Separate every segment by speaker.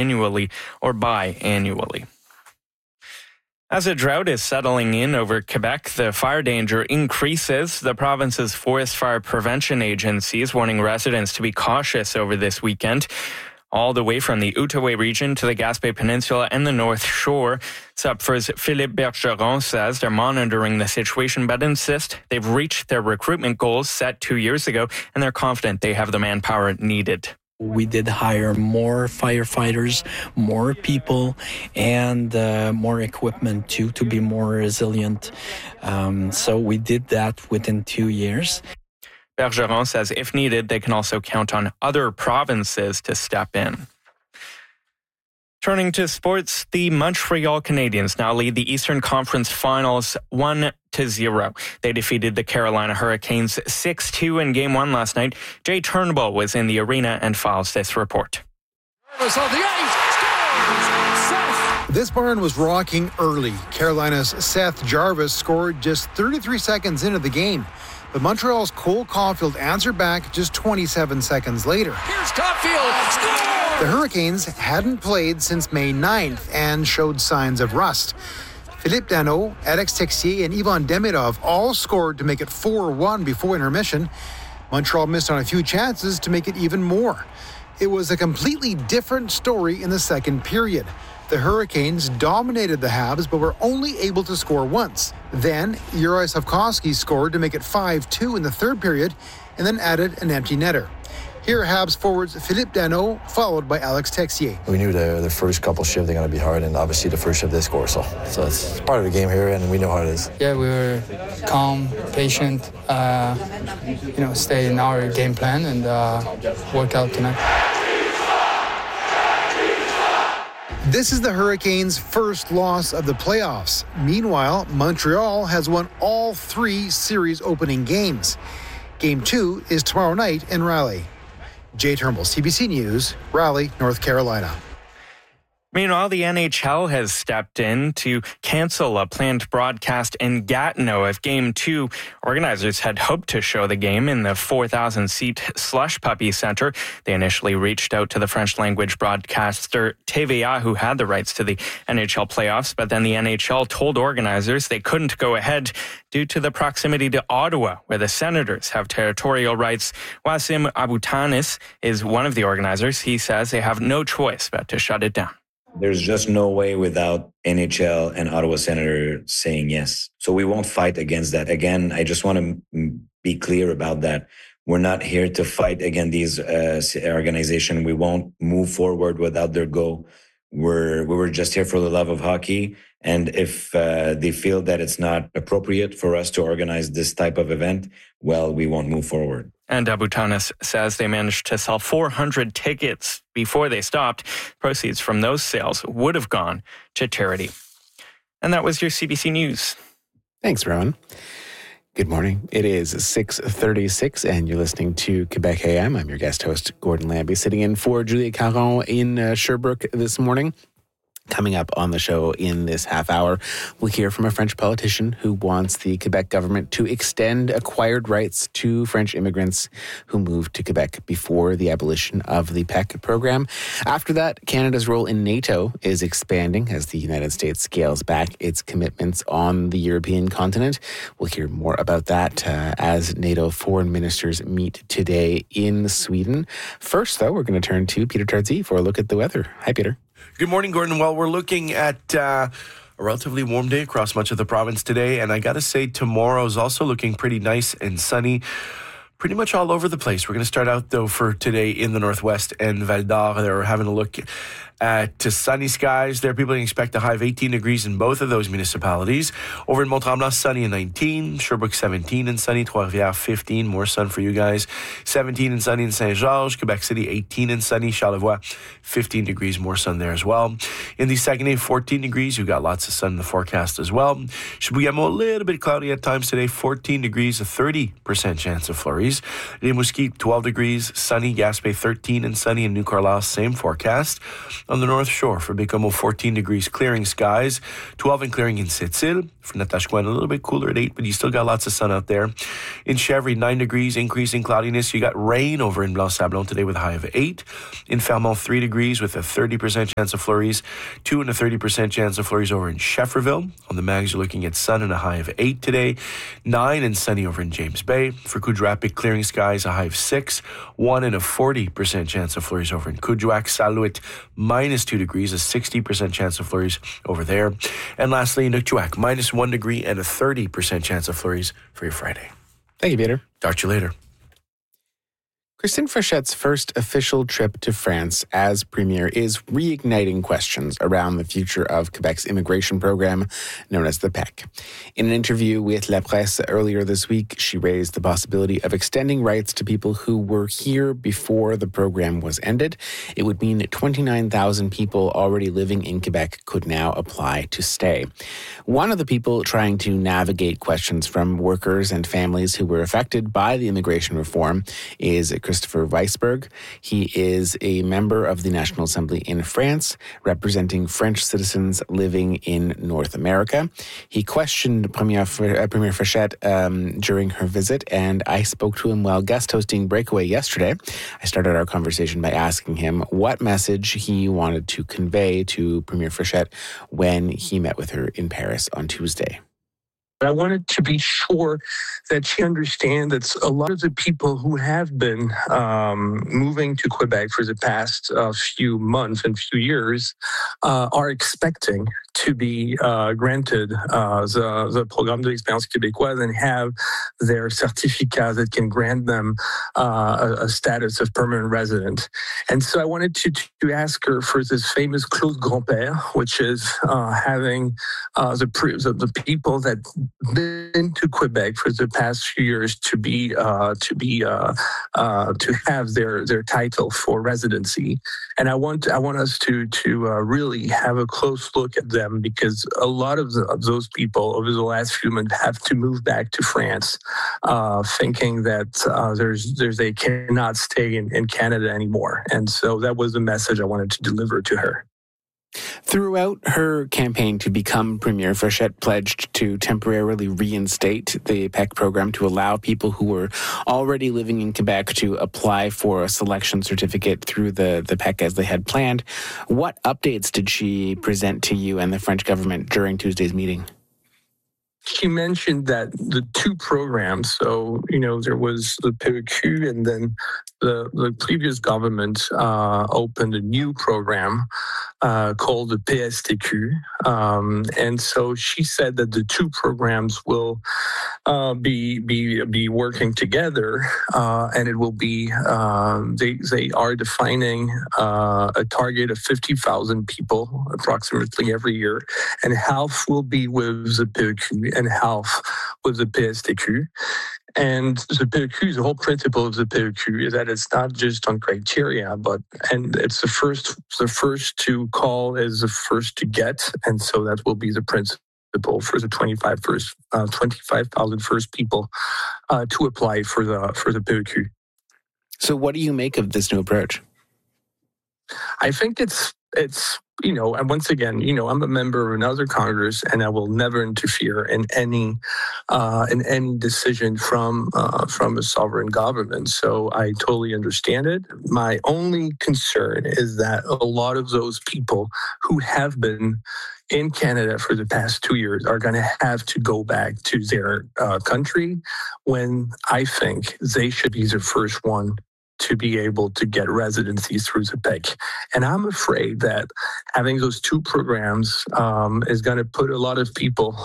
Speaker 1: annually or biannually. As a drought is settling in over Quebec, the fire danger increases. The province's forest fire prevention agency is warning residents to be cautious over this weekend. All the way from the Outaouais region to the Gaspé Peninsula and the North Shore. SUPFR's Philippe Bergeron says they're monitoring the situation but insist they've reached their recruitment goals set 2 years ago and they're confident they have the manpower needed.
Speaker 2: We did hire more firefighters, more people, and more equipment too, to be more resilient. So we did that within 2 years.
Speaker 1: Bergeron says if needed, they can also count on other provinces to step in. Turning to sports, the Montreal Canadiens now lead the Eastern Conference Finals 1-0. They defeated the Carolina Hurricanes 6-2 in Game 1 last night. Jay Turnbull was in the arena and files this report.
Speaker 3: This barn was rocking early. Carolina's Seth Jarvis scored just 33 seconds into the game. But Montreal's Cole Caulfield answered back just 27 seconds later.
Speaker 4: Here's Caulfield. Score!
Speaker 3: The Hurricanes hadn't played since May 9th and showed signs of rust. Philippe Danault, Alex Texier, and Ivan Demidov all scored to make it 4-1 before intermission. Montreal missed on a few chances to make it even more. It was a completely different story in the second period. The Hurricanes dominated the Habs, but were only able to score once. Then, Juraj Slavkovsky scored to make it 5-2 in the third period, and then added an empty netter. Here, Habs forwards Philippe Danault, followed by Alex Texier.
Speaker 5: We knew the first couple shifts they're going to be hard, and obviously the first shift they score. So it's part of the game here, and we know how it is.
Speaker 6: Yeah, we were calm, patient, stay in our game plan, and worked out tonight.
Speaker 3: This is the Hurricanes' first loss of the playoffs. Meanwhile, Montreal has won all 3 series opening games. Game 2 is tomorrow night in Raleigh. Jay Turnbull, CBC News, Raleigh, North Carolina.
Speaker 1: Meanwhile, the NHL has stepped in to cancel a planned broadcast in Gatineau of Game 2. Organizers had hoped to show the game in the 4,000-seat Slush Puppy Center. They initially reached out to the French-language broadcaster TVA, who had the rights to the NHL playoffs, but then the NHL told organizers they couldn't go ahead due to the proximity to Ottawa, where the Senators have territorial rights. Wasim Aboutanis is one of the organizers. He says they have no choice but to shut it down.
Speaker 7: There's just no way without NHL and Ottawa Senator saying yes. So we won't fight against that. Again, I just want to be clear about that. We're not here to fight against these organizations. We won't move forward without their go. We were just here for the love of hockey. And if they feel that it's not appropriate for us to organize this type of event, well, we won't move forward.
Speaker 1: And Aboutanis says they managed to sell 400 tickets before they stopped. Proceeds from those sales would have gone to charity. And that was your CBC News.
Speaker 8: Thanks, Rowan. Good morning. It is 6:36, and you're listening to Quebec AM. I'm your guest host, Gordon Lambie, sitting in for Julia Caron in Sherbrooke this morning. Coming up on the show in this half hour, we'll hear from a French politician who wants the Quebec government to extend acquired rights to French immigrants who moved to Quebec before the abolition of the PEC program. After that, Canada's role in NATO is expanding as the United States scales back its commitments on the European continent. We'll hear more about that as NATO foreign ministers meet today in Sweden. First, though, we're going to turn to Peter Tardsey for a look at the weather. Hi, Peter.
Speaker 9: Good morning, Gordon. Well, we're looking at a relatively warm day across much of the province today, and I got to say tomorrow is also looking pretty nice and sunny pretty much all over the place. We're going to start out, though, for today in the Northwest and Val-d'Or. They're having a look at sunny skies. There, people can expect a high of 18 degrees in both of those municipalities. Over in Mont-Tremblant, sunny and 19. Sherbrooke, 17 and sunny. Trois-Rivières, 15. More sun for you guys. 17 and sunny in Saint-Georges. Quebec City, 18 and sunny. Charlevoix, 15 degrees. More sun there as well. In the Saguenay, 14 degrees. You've got lots of sun in the forecast as well. Chibougamau, a little bit cloudy at times today. 14 degrees. A 30% chance of flurries. Rimouski, 12 degrees. Sunny. Gaspé, 13 and sunny. And New Carlisle, same forecast. on the North Shore. For Bécomo, 14 degrees, clearing skies, 12 and clearing in Sept-Îles. For Natashquan, a little bit cooler at 8, but you still got lots of sun out there. In Chèvre, 9 degrees, increasing cloudiness. You got rain over in Blanc-Sablon today with a high of 8. In Fermont, 3 degrees with a 30% chance of flurries. 2 and a 30% chance of flurries over in Schefferville. On the mags, you're looking at sun and a high of 8 today. 9 and sunny over in James Bay. For Coud Rapid, clearing skies, a high of 6. 1 and a 40% chance of flurries over in Coudjouac. Salouet, minus 2 degrees, a 60% chance of flurries over there. And lastly, Nukjuak, minus 1 degree and a 30% chance of flurries for your Friday.
Speaker 8: Thank you, Peter.
Speaker 9: Talk to you later.
Speaker 8: Christine Fréchette's first official trip to France as premier is reigniting questions around the future of Quebec's immigration program, known as the PEC. In an interview with La Presse earlier this week, she raised the possibility of extending rights to people who were here before the program was ended. It would mean that 29,000 people already living in Quebec could now apply to stay. One of the people trying to navigate questions from workers and families who were affected by the immigration reform is Christopher Weisberg. He is a member of the National Assembly in France, representing French citizens living in North America. He questioned Premier Fréchette during her visit, and I spoke to him while guest hosting Breakaway yesterday. I started our conversation by asking him what message he wanted to convey to Premier Fréchette when he met with her in Paris on Tuesday.
Speaker 10: I wanted to be sure that she understands that a lot of the people who have been moving to Quebec for the past few months and few years are expecting to be granted the Programme de l'Expérience Québécoise and have their certificats that can grant them a status of permanent resident. And so I wanted to ask her for this famous clause grand-père, which is having the people that been to Quebec for the past few years to have their title for residency. And I want us to really have a close look at them, because a lot of those people over the last few months have to move back to France, thinking that they cannot stay in Canada anymore. And so that was the message I wanted to deliver to her.
Speaker 8: Throughout her campaign to become premier, Fréchette pledged to temporarily reinstate the PEC program to allow people who were already living in Quebec to apply for a selection certificate through the PEC as they had planned. What updates did she present to you and the French government during Tuesday's meeting?
Speaker 10: She mentioned that the two programs, so, there was the PEQ, and then the previous government opened a new program called the PSTQ. And so she said that the two programs will be working together, and it will be, they are defining a target of 50,000 people approximately every year, and half will be with the PEQ and half with the PSTQ. And the PEQ, the whole principle of the PEQ is that it's not just on criteria, and it's the first to call is the first to get, and so that will be the principle for the 25,000 first people to apply for the PEQ.
Speaker 8: So, what do you make of this new approach?
Speaker 10: I think it's and once again, I'm a member of another Congress, and I will never interfere in any decision from a sovereign government. So I totally understand it. My only concern is that a lot of those people who have been in Canada for the past 2 years are going to have to go back to their country, when I think they should be the first one to be able to get residency through the PEC. And I'm afraid that having those two programs is going to put a lot of people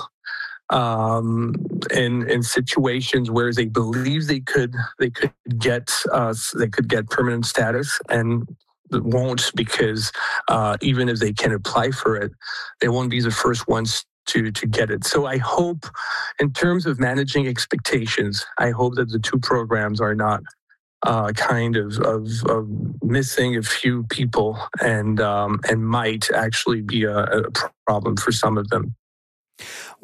Speaker 10: in situations where they believe they could get permanent status, and won't, because even if they can apply for it, they won't be the first ones to get it. So I hope, in terms of managing expectations, I hope that the two programs are not kind of missing a few people, and might actually be a problem for some of them.
Speaker 8: What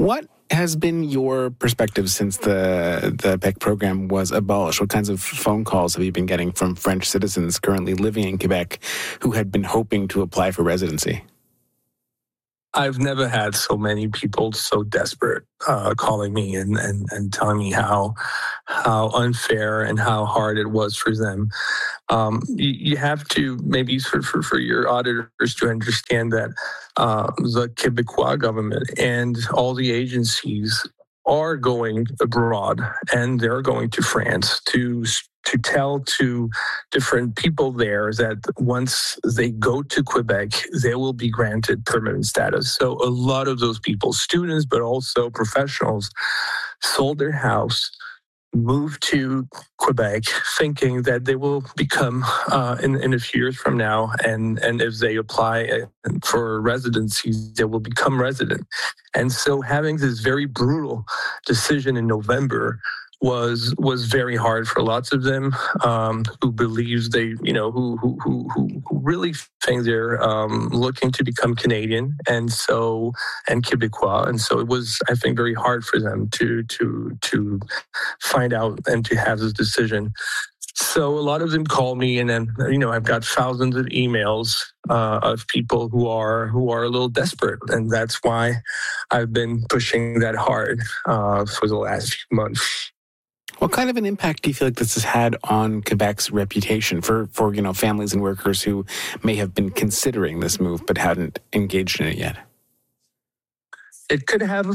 Speaker 8: has been your perspective since the PEC program was abolished? What kinds of phone calls have you been getting from French citizens currently living in Quebec who had been hoping to apply for residency?
Speaker 10: I've never had so many people so desperate calling me and telling me how unfair and how hard it was for them. You have to maybe for your auditors to understand that the Quebecois government and all the agencies are going abroad and they're going to France to tell to different people there that once they go to Quebec, they will be granted permanent status. So a lot of those people, students, but also professionals, sold their house, moved to Quebec, thinking that they will become, in a few years from now, and if they apply for residency, they will become resident. And so having this very brutal decision in November was very hard for lots of them who believes who really think they're looking to become Canadian and Quebecois, and so it was, I think, very hard for them to find out and to have this decision. So a lot of them call me, and then I've got thousands of emails of people who are a little desperate, and that's why I've been pushing that hard for the last few months.
Speaker 8: What kind of an impact do you feel like this has had on Quebec's reputation for families and workers who may have been considering this move but hadn't engaged in it yet?
Speaker 10: It could have,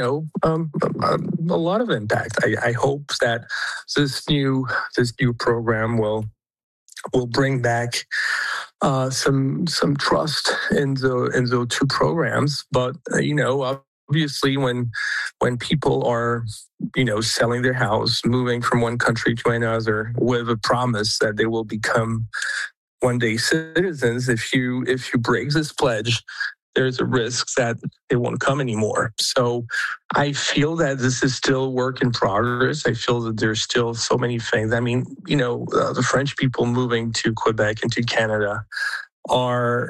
Speaker 10: a lot of impact. I hope that this new program will bring back some trust in the two programs. But obviously, when people are selling their house, moving from one country to another with a promise that they will become one day citizens, if you break this pledge, there's a risk that they won't come anymore. So I feel that this is still a work in progress. I feel that there's still so many things. I mean, the French people moving to Quebec and to Canada are,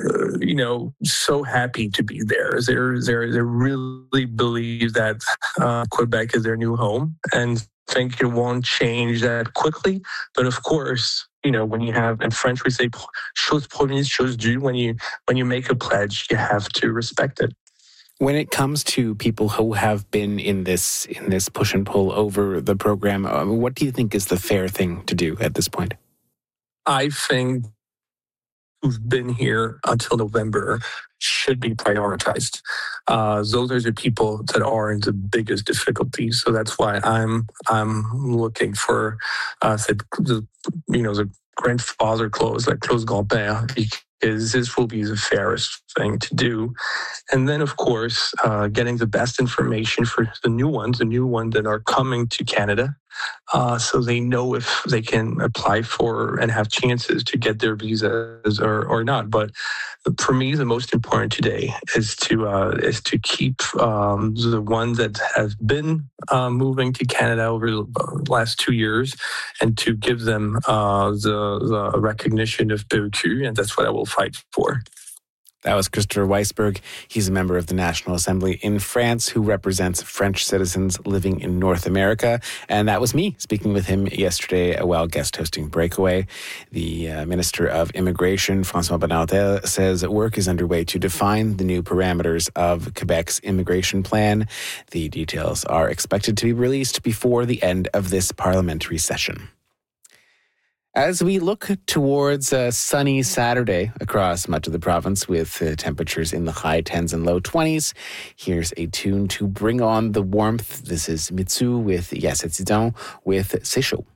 Speaker 10: so happy to be there. They really believe that Quebec is their new home and think it won't change that quickly. But of course, when you have, in French we say chose promise, chose due. When you make a pledge, you have to respect it.
Speaker 8: When it comes to people who have been in this push and pull over the program, what do you think is the fair thing to do at this point?
Speaker 10: I think who've been here until November should be prioritized. Those are the people that are in the biggest difficulties. So that's why I'm looking for the grandfather clause, like clause grand-père, because this will be the fairest thing to do. And then, of course, getting the best information for the new ones that are coming to Canada, so they know if they can apply for and have chances to get their visas or not. But for me, the most important today is to keep the ones that have been moving to Canada over the last 2 years, and to give them the recognition of PEQ, and that's what I will fight for.
Speaker 8: That was Christopher Weisberg. He's a member of the National Assembly in France who represents French citizens living in North America. And that was me speaking with him yesterday while guest hosting Breakaway. The Minister of Immigration, François Bonnardel, says work is underway to define the new parameters of Quebec's immigration plan. The details are expected to be released before the end of this parliamentary session. As we look towards a sunny Saturday across much of the province with temperatures in the high 10s and low 20s, here's a tune to bring on the warmth. This is Mitsu with Yassetidon with C'est Chaud.